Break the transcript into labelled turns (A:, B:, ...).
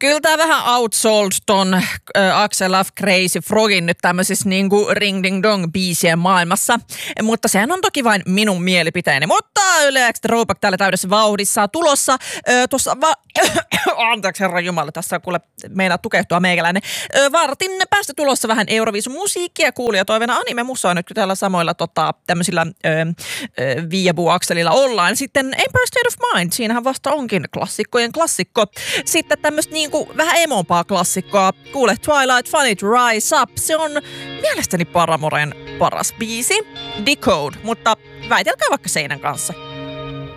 A: Kyllä tämä vähän outsold ton Axel Love Crazy Frogin nyt tämmöisissä niinku ring ding dong biisien maailmassa. Mutta sehän on toki vain minun mielipiteeni. Mutta Yle X Throwback täällä täydessä vauhdissa tulossa. Anteeksi herran jumala, tässä kuule meinaa tukehtua meikäläinen. Vartin päästä tulossa vähän Euroviisun musiikkia kuulijatoivena anime-musaa nyt täällä samoilla tämmöisillä Viabu Akselilla ollaan. Sitten Empire State of Mind, siinähän vasta onkin klassikkojen klassikko. Sitten tämmöistä niinku vähän emompaa klassikkoa. Kuule Twilight, Funny to Rise Up, se on mielestäni Paramoren paras biisi. Decode, mutta väitelkää vaikka seinän kanssa.